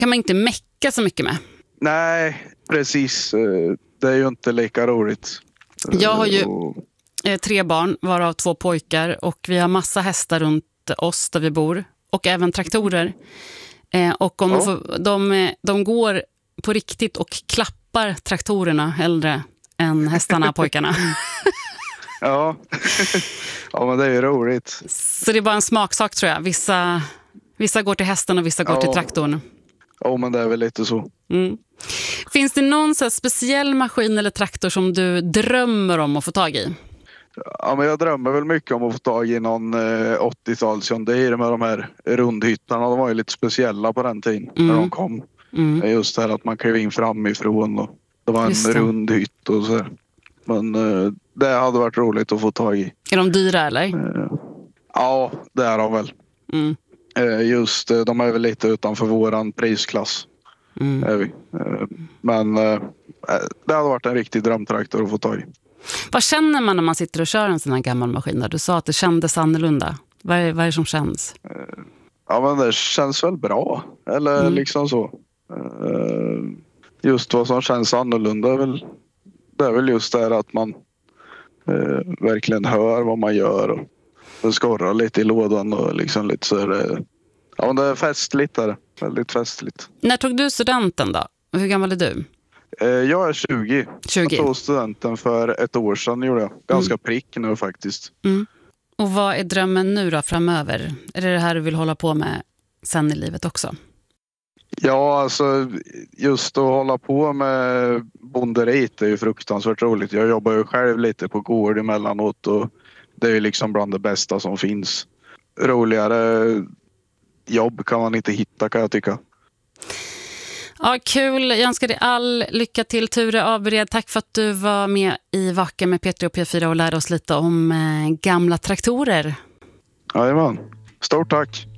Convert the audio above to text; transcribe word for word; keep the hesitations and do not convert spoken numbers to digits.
kan man inte mecka så mycket med. Nej, precis. Det är ju inte lika roligt. Jag har ju tre barn, varav två pojkar. Och vi har massa hästar runt oss där vi bor. Och även traktorer. Och om ja. de, får, de, de går på riktigt och klappar traktorerna hellre än hästarna, pojkarna. Ja. Ja, men det är ju roligt. Så det är bara en smaksak, tror jag. Vissa, vissa går till hästen och vissa går ja. till traktorn. Ja, men det är väl lite så. Mm. Finns det någon så här speciell maskin eller traktor som du drömmer om att få tag i? Ja, men jag drömmer väl mycket om att få tag i någon eh, åttio-tals John Deere med de här rundhyttarna. De var ju lite speciella på den tiden mm. när de kom. Mm. Just det här att man klev in framifrån och det var en det. rund hytt och så här. Men eh, det hade varit roligt att få tag i. Är de dyra eller? Eh, ja, det är de väl. Mm. Eh, just eh, de är väl lite utanför våran prisklass. Mm. Är vi. Eh, men eh, det hade varit en riktig drömtraktor att få tag i. Vad känner man när man sitter och kör en sån här gammal maskin? Du sa att det kändes annorlunda. Vad är, vad är det som känns? Ja, men det känns väl bra. Eller mm. liksom så. Just vad som känns annorlunda är väl, det är väl just det att man eh, verkligen hör vad man gör. Och det skorrar lite i lådan och liksom lite så är ja, men det är festligt där. Väldigt festligt. När tog du studenten då? Hur gammal är du? Jag är tjugo. tjugo. Jag tog studenten för ett år sedan, gjorde jag. Ganska mm. prick nu faktiskt. Mm. Och vad är drömmen nu då framöver? Är det det här du vill hålla på med sen i livet också? Ja, alltså just att hålla på med bonderit är ju fruktansvärt roligt. Jag jobbar ju själv lite på gård emellanåt och det är ju liksom bland det bästa som finns. Roligare jobb kan man inte hitta, kan jag tycka. Ja, kul. Jag önskar dig all lycka till, Ture Avered. Tack för att du var med i Vaka med P tre och P fyra och lärde oss lite om eh, gamla traktorer. Jajamän. Stort tack.